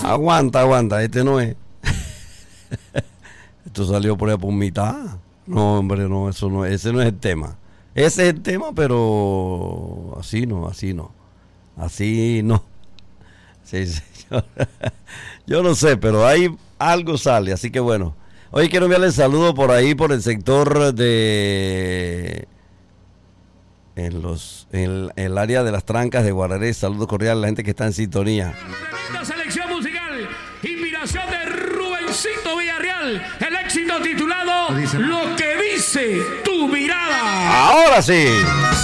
Aguanta, este no es. Esto salió por ahí por mitad. No, hombre, no, eso no, ese no es el tema. Ese es el tema, pero así no. Así no. Sí, yo no sé, pero ahí algo sale, así que bueno. Hoy quiero enviarle saludos por ahí, por el sector de... En el área de las Trancas de Guararé. Saludos cordiales a la gente que está en sintonía. La selección musical, inspiración de Rubencito Villarreal, el éxito titulado Lo que dice tu mirada. Ahora sí.